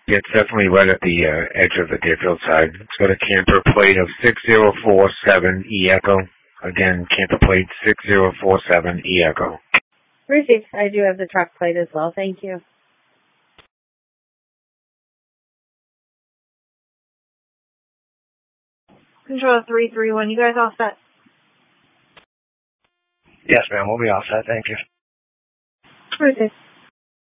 Yeah, it's definitely right at the edge of the Deerfield side. It's got a camper plate of 6047 E Echo. Again, camper plate 6047 E Echo. Received. I do have the truck plate as well. Thank you. Control 331. You guys all set? Yes, ma'am. We'll be all set. Thank you. Received.